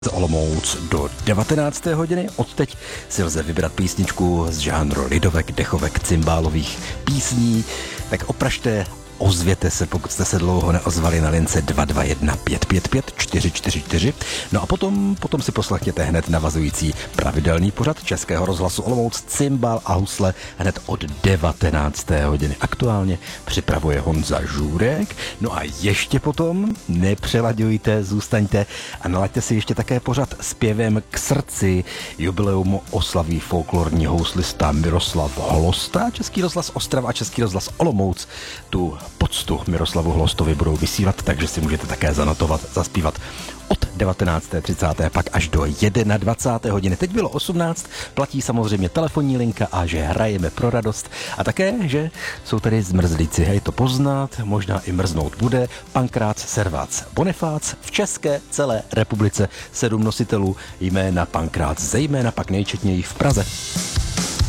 Olomouc do 19. hodiny. Odteď si lze vybrat písničku z žánru lidovek, dechovek, cymbálových písní. Tak opražte, ozvěte se, pokud jste se dlouho neozvali na lince 221 555 444. No a potom si poslechněte hned navazující pravidelný pořad Českého rozhlasu Olomouc Cymbál a husle hned od 19. hodiny. Aktuálně připravuje Honza Žůrek. No a ještě potom nepřelaďujte, zůstaňte a nalaďte si ještě také pořad Zpěvem k srdci. Jubileum oslaví folklorní houslista Miroslav Hlosta. Český rozhlas Ostrava a Český rozhlas Olomouc tu poctu Miroslavu Hlostovi budou vysílat, takže si můžete také zanotovat, zaspívat od 19.30 pak až do 21. hodiny. Teď bylo 18, platí samozřejmě telefonní linka a že hrajeme pro radost a také, že jsou tady zmrzlíci. Hej, to poznat, možná i mrznout bude. Pankrác, Servác, Bonifác, v České celé republice 7 nositelů jména Pankrác, zejména pak nejčetněji v Praze.